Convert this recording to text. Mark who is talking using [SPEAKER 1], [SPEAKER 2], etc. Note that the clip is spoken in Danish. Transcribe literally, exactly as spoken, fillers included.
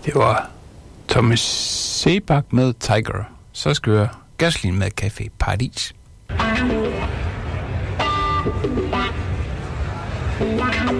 [SPEAKER 1] Det var Thomas Sebak med Tiger. Så skal jeg Gasolin med Café Paradis.